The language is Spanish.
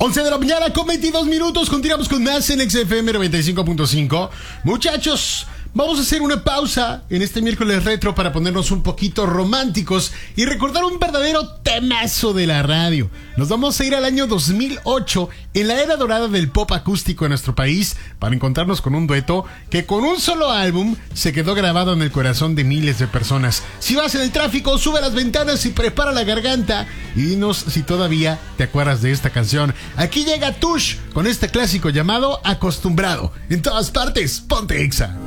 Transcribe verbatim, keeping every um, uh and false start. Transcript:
once de la mañana con veintidós minutos. Continuamos con más en X F M noventa y cinco punto cinco. Muchachos, vamos a hacer una pausa en este miércoles retro para ponernos un poquito románticos y recordar un verdadero temazo de la radio. Nos vamos a ir al año dos mil ocho, en la era dorada del pop acústico en nuestro país, para encontrarnos con un dueto que con un solo álbum se quedó grabado en el corazón de miles de personas. Si vas en el tráfico, sube las ventanas y prepara la garganta y dinos si todavía te acuerdas de esta canción. Aquí llega Tush con este clásico llamado Acostumbrado. En todas partes, ponte Exa.